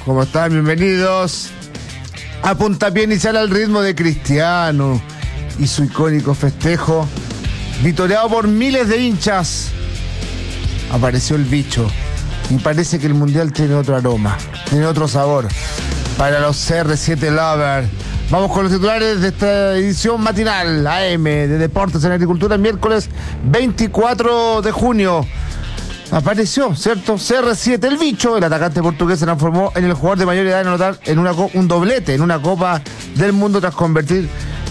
¿Cómo están? Bienvenidos a puntapié inicial al ritmo de Cristiano y su icónico festejo, vitoreado por miles de hinchas. Apareció el bicho y parece que el mundial tiene otro aroma, tiene otro sabor para los CR7 Lovers. Vamos con los titulares de esta edición matinal AM de Deportes en Agricultura, miércoles 24 de junio. Apareció, ¿cierto? CR7, el bicho, el atacante portugués, se transformó en el jugador de mayor edad en anotar en un doblete en una Copa del Mundo tras convertir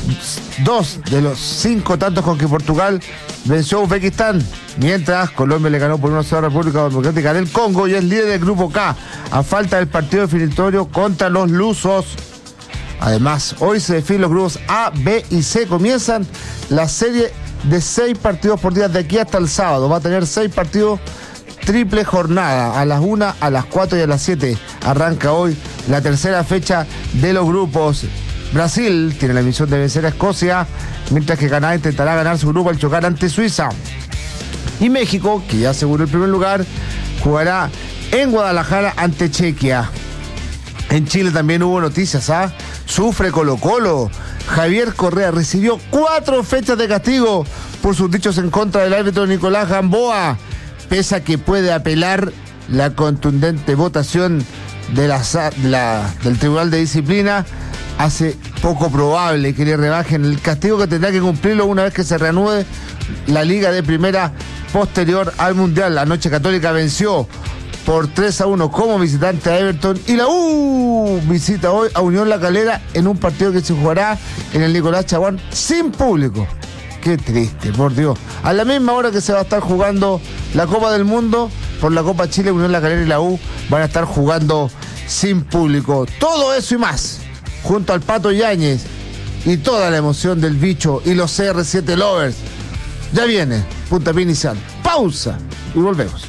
2 de los 5 tantos con que Portugal venció a Uzbekistán, mientras Colombia le ganó por 1-0 a República Democrática del Congo y es líder del grupo K a falta del partido definitorio contra los lusos. Además, hoy se definen los grupos A, B y C. Comienzan la serie de 6 partidos por día de aquí hasta el sábado. Va a tener 6 partidos, triple jornada, a las 1, a las 4 y a las 7. Arranca hoy la tercera fecha de los grupos. Brasil tiene la misión de vencer a Escocia, mientras que Canadá intentará ganar su grupo al chocar ante Suiza. Y México, que ya aseguró el primer lugar, jugará en Guadalajara ante Chequia. En Chile también hubo noticias, Sufre Colo-Colo. Javier Correa recibió 4 fechas de castigo por sus dichos en contra del árbitro Nicolás Gamboa, pese a que puede apelar la contundente votación del Tribunal de Disciplina. Hace poco probable que le rebajen el castigo, que tendrá que cumplirlo una vez que se reanude la Liga de Primera posterior al Mundial. La Noche Católica venció por 3-1 como visitante a Everton, y la U visita hoy a Unión La Calera en un partido que se jugará en el Nicolás Chaguán sin público. Qué triste, por Dios. A la misma hora que se va a estar jugando la Copa del Mundo, por la Copa Chile, Unión La Calera y la U van a estar jugando sin público. Todo eso y más, junto al Pato Yáñez y toda la emoción del bicho y los CR7 Lovers. Ya viene puntapié inicial. Pausa y volvemos.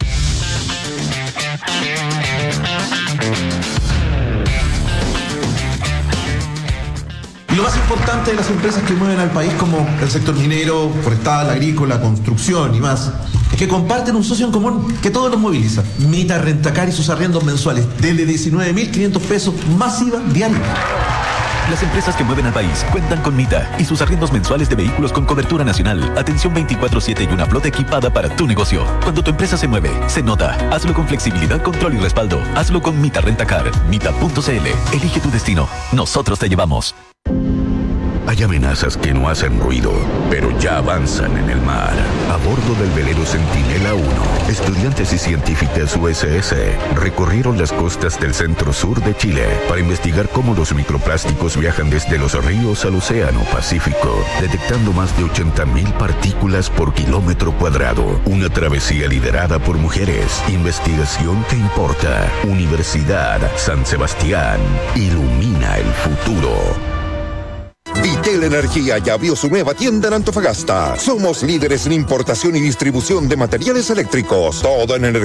Y lo más importante de las empresas que mueven al país, como el sector minero, forestal, agrícola, construcción y más, es que comparten un socio en común que todos los moviliza. Mita Rentacar y sus arriendos mensuales desde 19.500 pesos, masiva diaria. Las empresas que mueven al país cuentan con Mita y sus arriendos mensuales de vehículos con cobertura nacional, atención 24/7 y una flota equipada para tu negocio. Cuando tu empresa se mueve, se nota. Hazlo con flexibilidad, control y respaldo. Hazlo con Mita Rentacar. Mita.cl. Elige tu destino. Nosotros te llevamos. Hay amenazas que no hacen ruido, pero ya avanzan en el mar. A bordo del velero Centinela 1, estudiantes y científicas USS recorrieron las costas del centro-sur de Chile para investigar cómo los microplásticos viajan desde los ríos al océano Pacífico, detectando más de 80.000 partículas por kilómetro cuadrado. Una travesía liderada por mujeres. Investigación que importa. Universidad San Sebastián. Ilumina el futuro. Vitel Energía ya abrió su nueva tienda en Antofagasta. Somos líderes en importación y distribución de materiales eléctricos. Todo en energía.